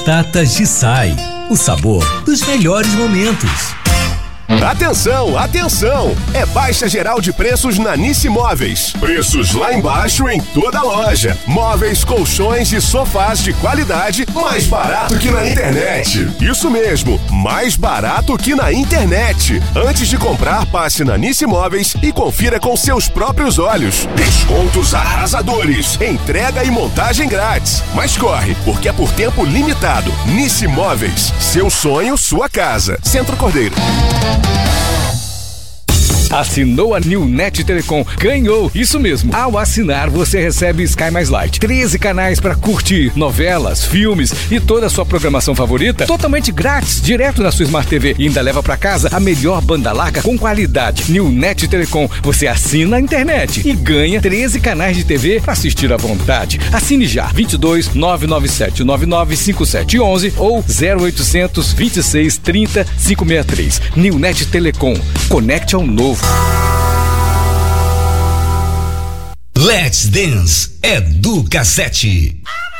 Batatas de Sai, o sabor dos melhores momentos. Atenção, atenção! É baixa geral de preços na Nice Móveis. Preços lá embaixo em toda a loja. Móveis, colchões e sofás de qualidade, mais barato que na internet. Isso mesmo, mais barato que na internet. Antes de comprar, passe na Nice Móveis e confira com seus próprios olhos. Descontos arrasadores, entrega e montagem grátis. Mas corre, porque é por tempo limitado. Nice Móveis, seu sonho, sua casa. Centro Cordeiro. Assinou a Newnet Telecom, ganhou, isso mesmo. Ao assinar, você recebe Sky Mais Light, 13 canais para curtir novelas, filmes e toda a sua programação favorita, totalmente grátis, direto na sua Smart TV. E ainda leva para casa a melhor banda larga com qualidade. Newnet Telecom, você assina a internet e ganha 13 canais de TV para assistir à vontade. Assine já, 22 997 99 5711 ou 0800 26 30 563. Newnet Telecom, conecte ao novo. Let's Dance é do Cassete.